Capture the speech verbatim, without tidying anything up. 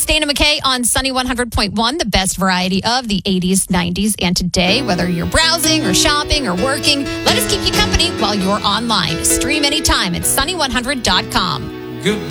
it's Dana McKay on Sunny one hundred point one, the best variety of the eighties, nineties, and today. Whether you're browsing or shopping or working, let us keep you company while you're online. Stream anytime at sunny one hundred dot com. Goodbye.